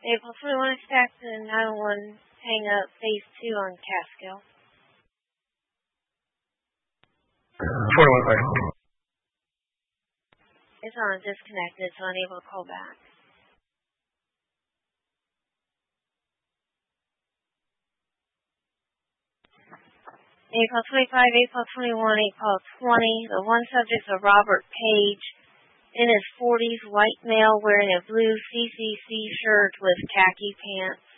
April 21 attack to 901 hang up phase 2 on Catskill. 41 fire. It's on disconnected, so unable to call back. April 25, April 21, April 20. The one subject is Robert Page, in his 40s, white male wearing a blue CCC shirt with khaki pants.